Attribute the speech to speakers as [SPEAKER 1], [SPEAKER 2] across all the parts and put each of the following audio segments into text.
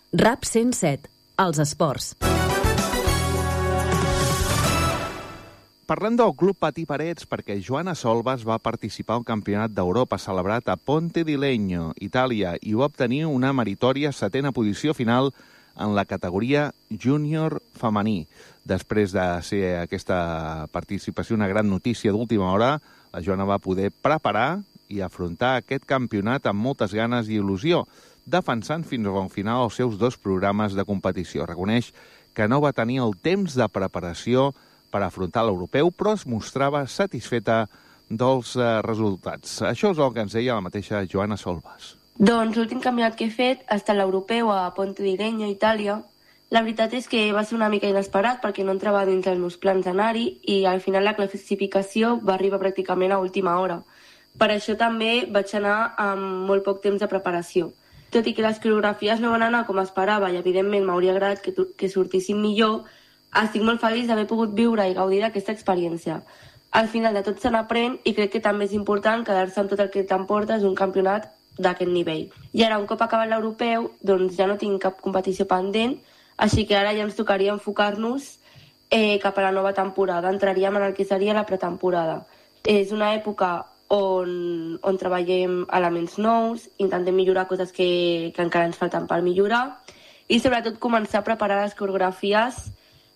[SPEAKER 1] RAP 107, els esports.
[SPEAKER 2] Parlem del Club Patí Parets perquè Joana Solbas va participar al Campionat d'Europa celebrat a Ponte di Legno, Itàlia, i va obtenir una meritòria 7a posició final en la categoria júnior femení. Després de ser aquesta participació una gran notícia d'última hora, la Joana va poder preparar i afrontar aquest campionat amb moltes ganes i il·lusió, defensant fins al final els seus 2 programes de competició. Reconeix que no va tenir el temps de preparació per afrontar l'europeu, però es mostrava satisfeta dels resultats. Això és el que ens deia la mateixa Joana Solbas.
[SPEAKER 3] Doncs l'últim campionat que he fet ha estat l'europeu a Ponte di Legno, Itàlia. La veritat és que va ser una mica inesperat perquè no entrava dins els meus plans d'anar-hi i al final la classificació va arribar pràcticament a última hora. Per això també vaig anar amb molt poc temps de preparació. Tot i que les coreografies no van anar com esperava i evidentment m'hauria agradat que sortissin millor, estic molt feliç d'haver pogut viure i gaudir d'aquesta experiència. Al final de tot se n'aprèn i crec que també és important quedar-se amb tot el que t'emportes un campionat d'aquest nivell. I ara, un cop acabat l'europeu, doncs ja no tinc cap competició pendent, així que ara ja ens tocaria enfocar-nos cap a la nova temporada. Entraríem en el que seria la pretemporada. És una època on treballem elements nous, intentem millorar coses que encara ens falten per millorar i sobretot començar a preparar les coreografies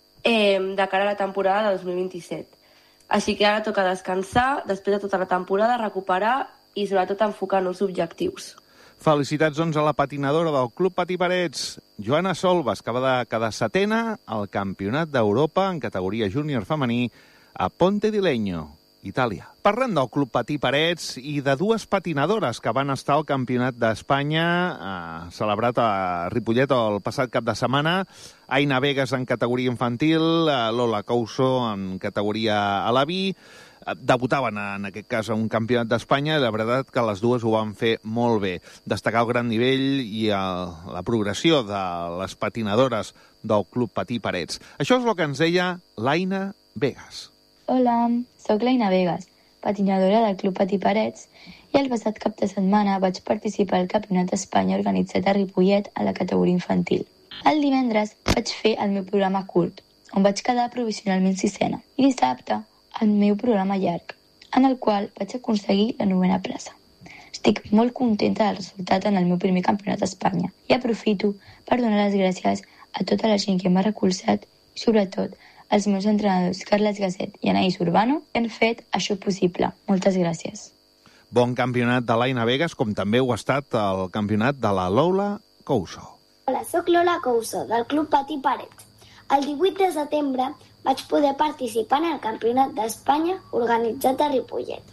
[SPEAKER 3] de cara a la temporada de 2027. Així que ara toca descansar, després de tota la temporada, recuperar i sobretot enfocar nous objectius.
[SPEAKER 2] Felicitats, doncs, a la patinadora del Club Patí Parets, Joana Solbas, que va de quedar 7a al Campionat d'Europa en categoria júnior femení a Ponte di Legno, Itàlia. Parlem del Club Patí Parets i de 2 patinadores que van estar al Campionat d'Espanya celebrat a Ripollet el passat cap de setmana. Aina Vegas en categoria infantil, Lola Couso en categoria Alaví. Debutaven en aquest cas a un Campionat d'Espanya i la veritat que les dues ho van fer molt bé. Destacar el gran nivell i la progressió de les patinadores del Club Patí Parets. Això és el que ens deia l'Aina Vegas.
[SPEAKER 4] Hola, sóc l'Aina Vegas, patinadora del Club Patí Parets, i el passat cap de setmana vaig participar al Campionat d'Espanya organitzat a Ripollet a la categoria infantil. El divendres vaig fer el meu programa curt, on vaig quedar provisionalment 6a, i dissabte el meu programa llarg, en el qual vaig aconseguir la 9a plaça. Estic molt contenta del resultat en el meu primer Campionat d'Espanya i aprofito per donar les gràcies a tota la gent que m'ha recolzat i, sobretot, els meus entrenadors Carles Gasset i Anaïs Urbano han fet això possible. Moltes gràcies.
[SPEAKER 2] Bon campionat de l'Aina Vegas, com també ho ha estat el campionat de la Lola Couso.
[SPEAKER 5] Hola, sóc Lola Couso, del Club Patí Parets. El 18 de setembre vaig poder participar en el Campionat d'Espanya organitzat a Ripollet,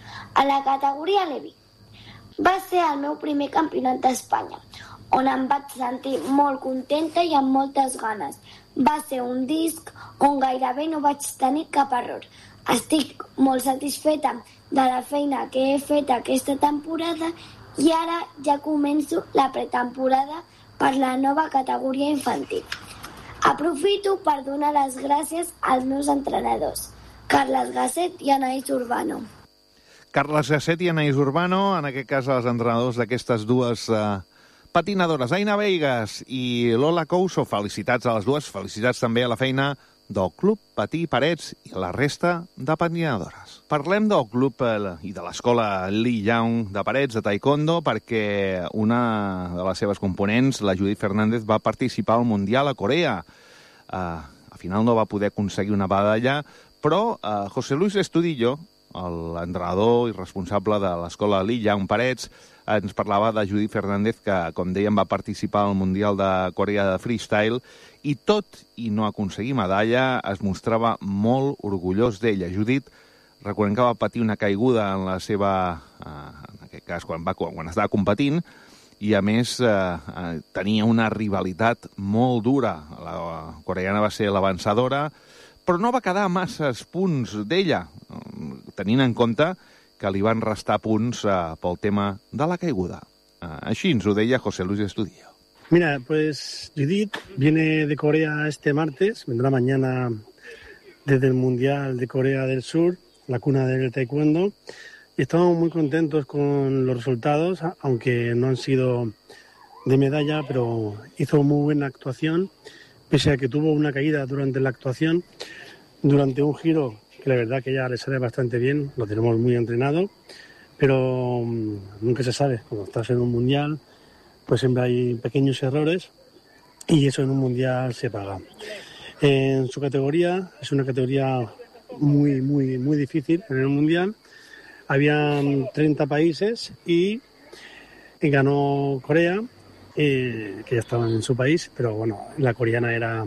[SPEAKER 5] a la categoria Levi. Va ser el meu primer campionat d'Espanya, on em vaig sentir molt contenta i amb moltes ganes. Va ser un disc on gairebé no vaig tenir cap error. Estic molt satisfeta de la feina que he fet aquesta temporada i ara ja començo la pretemporada per la nova categoria infantil. Aprofito per donar les gràcies als meus entrenadors, Carles Gasset i Anaïs Urbano.
[SPEAKER 2] Carles Gasset i Anaïs Urbano, en aquest cas els entrenadors d'aquestes dues patinadores, Aina Vegas i Lola Couso. Felicitats a les dues, felicitats també a la feina del Club Patí Parets i a la resta de patinadores. Parlem del club i de l'escola Li Young de Parets de taekwondo perquè una de les seves components, la Judit Fernández, va participar al Mundial a Corea. Al final no va poder aconseguir una medalla, però José Luis Estudillo, l'entrenador i responsable de l'escola Li Young Parets, ens parlava de Judit Fernández, que, com dèiem, va participar al Mundial de Corea de Freestyle, i tot i no aconseguir medalla, es mostrava molt orgullós d'ella. Judit, recordem que va patir una caiguda en la seva, en aquest cas, quan estava competint, i a més tenia una rivalitat molt dura. La coreana va ser l'avançadora, però no va quedar masses punts d'ella, tenint en compte que li van restar punts pel tema de la caiguda. Així ens ho deia José Luis Estudillo.
[SPEAKER 6] Mira, pues Judith viene de Corea este martes, vendrá mañana desde el Mundial de Corea del Sur, la cuna del taekwondo, y estamos muy contentos con los resultados, aunque no han sido de medalla, pero hizo muy buena actuación, pese a que tuvo una caída durante la actuación, durante un giro que la verdad que ya le sale bastante bien, lo tenemos muy entrenado, pero nunca se sabe, cuando estás en un mundial, pues siempre hay pequeños errores y eso en un mundial se paga. En su categoría, es una categoría muy, muy, muy difícil en el mundial. Habían 30 países y ganó Corea, que ya estaban en su país, pero bueno, la coreana era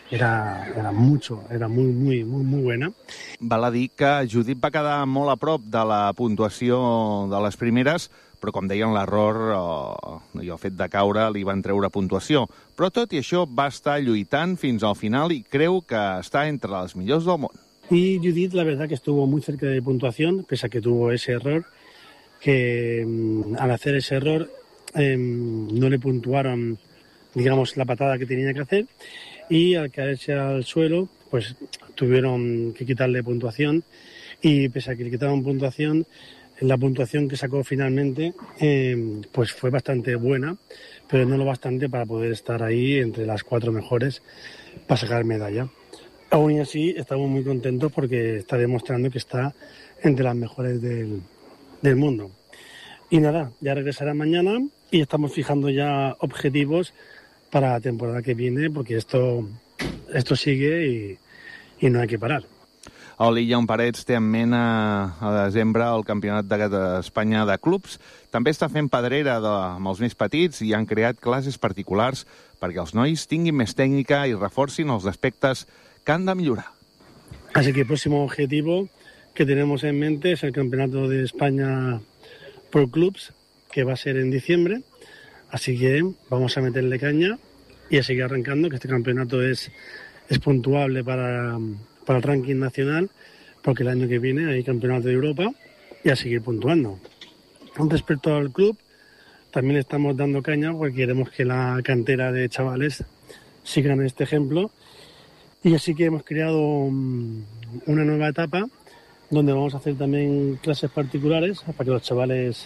[SPEAKER 6] muy buena.
[SPEAKER 2] Val a dir que Judit va quedar molt a prop de la puntuació de les primeres, però com deien, l'error i el fet de caure li van treure puntuació. Però tot i això va estar lluitant fins al final i creu que està entre les millors del món.
[SPEAKER 6] Y Judit, la verdad que estuvo muy cerca de puntuación, pese a que tuvo ese error, que al hacer ese error no le puntuaron, digamos, la patada que tenía que hacer, y al caerse al suelo, pues tuvieron que quitarle puntuación, y pese a que le quitaron puntuación, la puntuación que sacó finalmente pues fue bastante buena, pero no lo bastante para poder estar ahí entre las 4 mejores para sacar medalla. Aún así, estamos muy contentos porque está demostrando que está entre las mejores del mundo. Y nada, ya regresará mañana y estamos fijando ya objetivos para la temporada que viene, porque esto sigue y no hay que parar.
[SPEAKER 2] El Leon Parets té en ment a desembre el Campionat d'Espanya de Clubs. També està fent pedrera amb els més petits i han creat classes particulars perquè els nois tinguin més tècnica i reforcin els aspectes que han de millorar.
[SPEAKER 6] Así que el próximo objetivo que tenemos en mente es el Campeonato de España por Clubs, que va a ser en diciembre. Así que vamos a meterle caña y a seguir arrancando, que este campeonato es puntuable para el ranking nacional, porque el año que viene hay Campeonato de Europa, y a seguir puntuando. Respecto al club, también estamos dando caña porque queremos que la cantera de chavales sigan este ejemplo, y así que hemos creado una nueva etapa donde vamos a hacer también clases particulares para que los chavales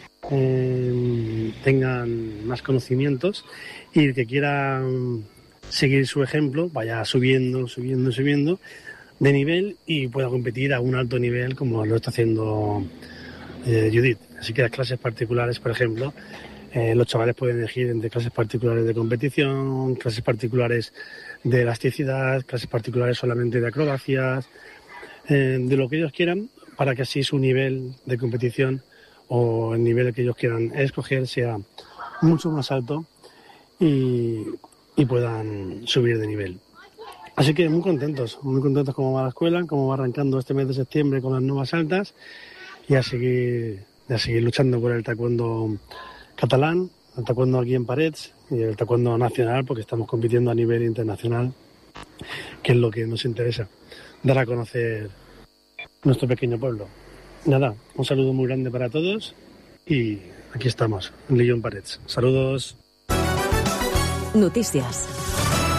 [SPEAKER 6] tengan más conocimientos, y el que quiera seguir su ejemplo vaya subiendo de nivel y pueda competir a un alto nivel como lo está haciendo Judit. Así que las clases particulares, por ejemplo, los chavales pueden elegir entre clases particulares de competición, clases particulares de elasticidad, clases particulares solamente de acrobacias, de lo que ellos quieran, para que así su nivel de competición o el nivel que ellos quieran escoger sea mucho más alto y puedan subir de nivel. Así que muy contentos cómo va la escuela, cómo va arrancando este mes de septiembre con las nuevas altas, y a seguir luchando por el taekwondo catalán, el taekwondo aquí en Parets y el taekwondo nacional, porque estamos compitiendo a nivel internacional, que es lo que nos interesa, dar a conocer nuestro pequeño pueblo. Nada, un saludo muy grande para todos y aquí estamos, en Leon Parets. Saludos.
[SPEAKER 1] Notícies.